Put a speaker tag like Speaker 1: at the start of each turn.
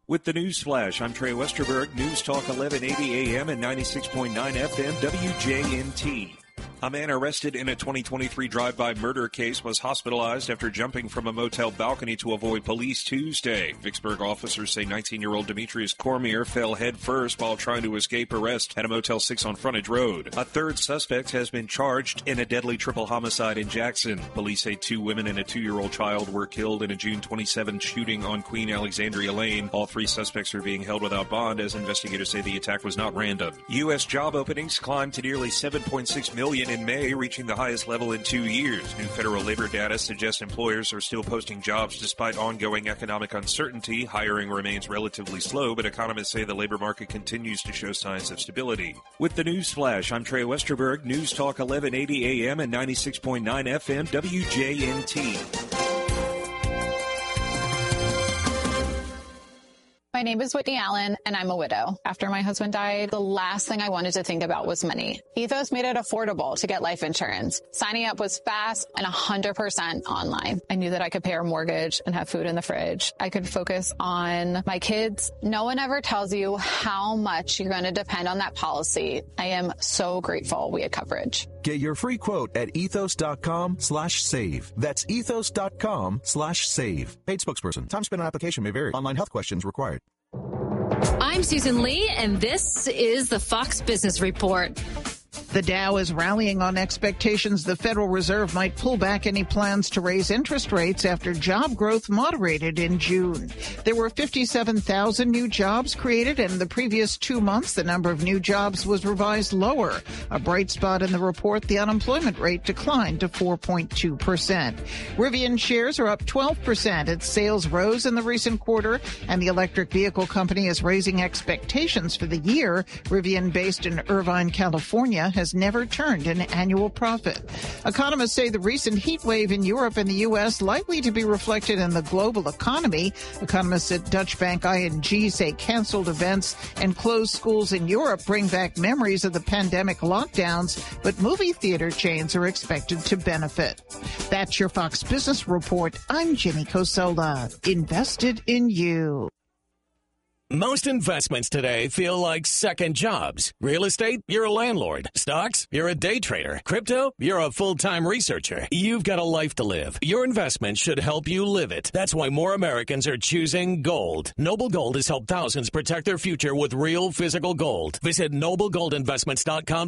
Speaker 1: With the News Flash, I'm Trey Westerberg, News Talk 1180 AM and 96.9 FM WJNT. A man arrested in a 2023 drive-by murder case was hospitalized after jumping from a motel balcony to avoid police Tuesday. Vicksburg officers say 19-year-old Demetrius Cormier fell headfirst while trying to escape arrest at a Motel 6 on Frontage Road. A third suspect has been charged in a deadly triple homicide in Jackson. Police say 2 women and a 2-year-old child were killed in a June 27 shooting on Queen Alexandria Lane. All 3 suspects are being held without bond as investigators say the attack was not random. U.S. job openings climbed to nearly 7.6 million in May, reaching the highest level in 2 years. New federal labor data suggests employers are still posting jobs despite ongoing economic uncertainty. Hiring remains relatively slow, but economists say the labor market continues to show signs of stability. With the News Flash, I'm Trey Westerberg, News Talk 1180 AM and 96.9 FM WJNT.
Speaker 2: My name is Whitney Allen, and I'm a widow. After my husband died, the last thing I wanted to think about was money. Ethos made it affordable to get life insurance. Signing up was fast and 100% online. I knew that I could pay our mortgage and have food in the fridge. I could focus on my kids. No one ever tells you how much you're going to depend on that policy. I am so grateful we had coverage.
Speaker 3: Get your free quote at ethos.com/save. That's ethos.com/save. Paid spokesperson. Time spent on application may vary. Online health questions required.
Speaker 4: I'm Susan Lee, and this is the Fox Business Report.
Speaker 5: The Dow is rallying on expectations the Federal Reserve might pull back any plans to raise interest rates after job growth moderated in June. There were 57,000 new jobs created, and in the previous 2 months, the number of new jobs was revised lower. A bright spot in the report, the unemployment rate declined to 4.2%. Rivian shares are up 12%. Its sales rose in the recent quarter, and the electric vehicle company is raising expectations for the year. Rivian, based in Irvine, California, has never turned an annual profit. Economists say the recent heat wave in Europe and the U.S. likely to be reflected in the global economy. Economists at Dutch Bank ING say canceled events and closed schools in Europe bring back memories of the pandemic lockdowns, but movie theater chains are expected to benefit. That's your Fox Business Report. I'm Jenny Cosola. Invested in you.
Speaker 6: Most investments today feel like second jobs. Real estate, you're a landlord. Stocks, you're a day trader. Crypto, you're a full-time researcher. You've got a life to live. Your investment should help you live it. That's why more Americans are choosing gold. Noble Gold has helped thousands protect their future with real physical gold. Visit noblegoldinvestments.com